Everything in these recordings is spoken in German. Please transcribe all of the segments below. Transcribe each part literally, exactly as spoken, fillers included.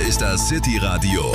ist das City Radio,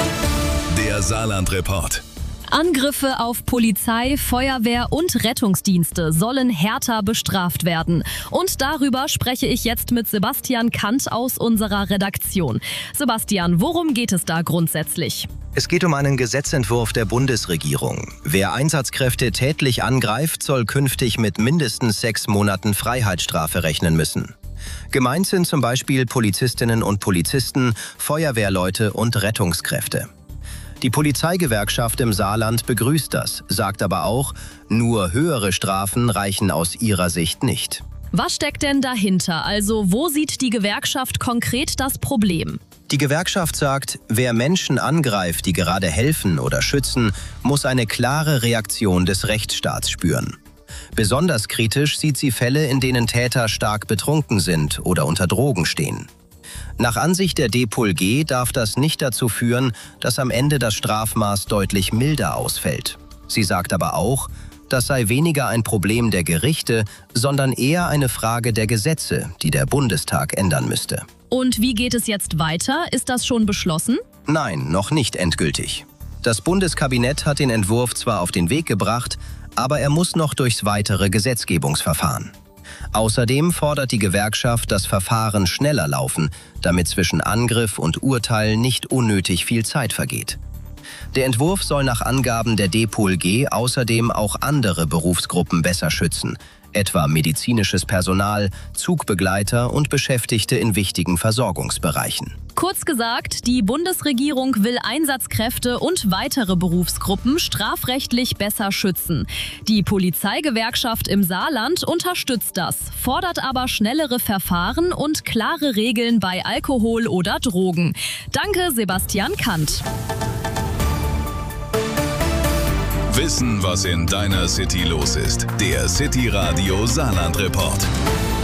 der Saarland-Report. Angriffe auf Polizei, Feuerwehr und Rettungsdienste sollen härter bestraft werden. Und darüber spreche ich jetzt mit Sebastian Kant aus unserer Redaktion. Sebastian, worum geht es da grundsätzlich? Es geht um einen Gesetzentwurf der Bundesregierung. Wer Einsatzkräfte tätlich angreift, soll künftig mit mindestens sechs Monaten Freiheitsstrafe rechnen müssen. Gemeint sind zum Beispiel Polizistinnen und Polizisten, Feuerwehrleute und Rettungskräfte. Die Polizeigewerkschaft im Saarland begrüßt das, sagt aber auch, nur höhere Strafen reichen aus ihrer Sicht nicht. Was steckt denn dahinter? Also wo sieht die Gewerkschaft konkret das Problem? Die Gewerkschaft sagt, wer Menschen angreift, die gerade helfen oder schützen, muss eine klare Reaktion des Rechtsstaats spüren. Besonders kritisch sieht sie Fälle, in denen Täter stark betrunken sind oder unter Drogen stehen. Nach Ansicht der D P O L G darf das nicht dazu führen, dass am Ende das Strafmaß deutlich milder ausfällt. Sie sagt aber auch, das sei weniger ein Problem der Gerichte, sondern eher eine Frage der Gesetze, die der Bundestag ändern müsste. Und wie geht es jetzt weiter? Ist das schon beschlossen? Nein, noch nicht endgültig. Das Bundeskabinett hat den Entwurf zwar auf den Weg gebracht, aber er muss noch durchs weitere Gesetzgebungsverfahren. Außerdem fordert die Gewerkschaft, dass Verfahren schneller laufen, damit zwischen Angriff und Urteil nicht unnötig viel Zeit vergeht. Der Entwurf soll nach Angaben der D P O L G außerdem auch andere Berufsgruppen besser schützen, etwa medizinisches Personal, Zugbegleiter und Beschäftigte in wichtigen Versorgungsbereichen. Kurz gesagt, die Bundesregierung will Einsatzkräfte und weitere Berufsgruppen strafrechtlich besser schützen. Die Polizeigewerkschaft im Saarland unterstützt das, fordert aber schnellere Verfahren und klare Regeln bei Alkohol oder Drogen. Danke, Sebastian Kant. Wissen, was in deiner City los ist. Der City Radio Saarland-Report.